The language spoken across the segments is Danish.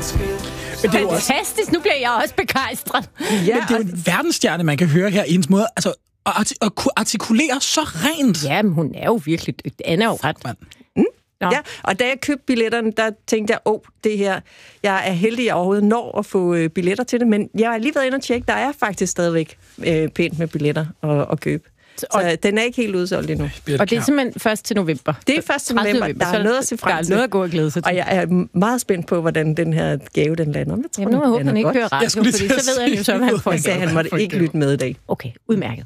Men det er jo fantastisk, nu bliver jeg også begejstret. Ja, men det er jo en verdensstjerne, man kan høre her i hendes måde. Altså, at kunne artikulere så rent. Ja, men hun er jo virkelig dygtig. Anna er jo ret. Ja, og da jeg købte billetterne, der tænkte jeg, det her, jeg er heldig, at jeg overhovedet når at få billetter til det, men jeg har lige været inde og tjekke, der er faktisk stadigvæk pænt med billetter at købe. Så den er ikke helt udsolgt endnu. Og det er simpelthen 1. til november. Det er 1. til november. Der er noget at se frem til. Der er noget at gå og glæde sig til. Og jeg er meget spændt på, hvordan den her gave, den lander. Jeg tror, nu håber han ikke hører radio, fordi så ved han jo så, hvad han får. Jeg sagde, han måtte ikke lytte med i dag. Okay, udmærket.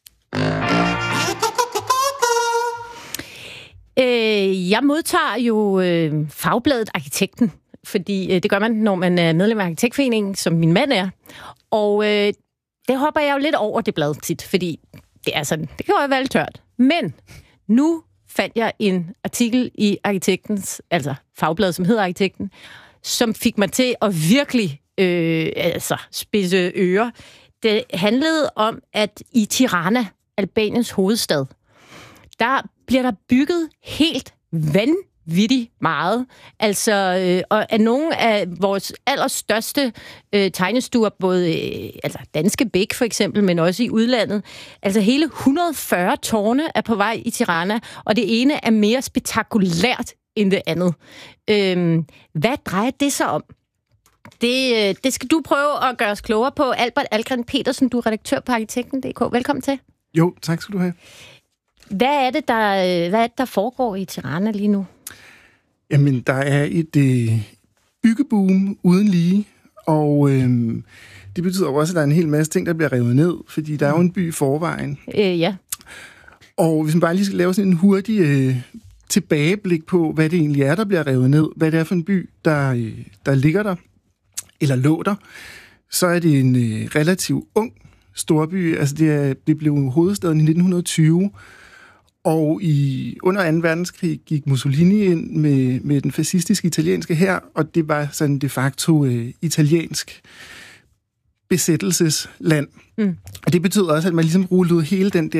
Jeg modtager jo fagbladet Arkitekten, fordi det gør man, når man er medlem af Arkitektforeningen, som min mand er. Og det hopper jeg jo lidt over det blad tit, fordi det er sådan, det kan jo være lidt tørt. Men nu fandt jeg en artikel i Arkitektens, altså fagbladet, som hedder Arkitekten, som fik mig til at virkelig spidse ører. Det handlede om, at i Tirana, Albaniens hovedstad, der bliver der bygget helt vanvittigt meget. Altså, og af nogle af vores allerstørste tegnestuer, både Danske Bæk for eksempel, men også i udlandet. Altså hele 140 tårne er på vej i Tirana, og det ene er mere spektakulært end det andet. Hvad drejer det sig om? Det skal du prøve at gøre os klogere på. Albert Algren Petersen, du er redaktør på Arkitekten.dk. Velkommen til. Jo, tak skal du have. Hvad er det, der foregår i Tirana lige nu? Jamen, der er et byggeboom uden lige, og det betyder også, at der er en hel masse ting, der bliver revet ned, fordi der er jo en by i forvejen. Ja. Og hvis man bare lige skal lave sådan en hurtig tilbageblik på, hvad det egentlig er, der bliver revet ned, hvad det er for en by, der ligger der, eller lå der, så er det en relativt ung storby. Altså det blev hovedstaden i 1920, og under 2. verdenskrig gik Mussolini ind med den fascistiske italienske hær, og det var sådan de facto italiensk besættelsesland. Og det betød også, at man ligesom rullede hele den der